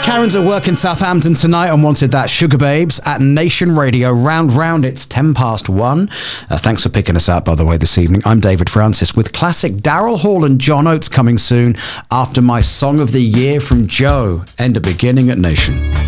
Karen's at work in Southampton tonight and wanted that Sugar Babes at Nation Radio. Round, it's 1 1:10. Thanks for picking us up, by the way, this evening. I'm David Francis with classic Daryl Hall and John Oates coming soon after my Song of the Year from Joe. End of beginning at Nation.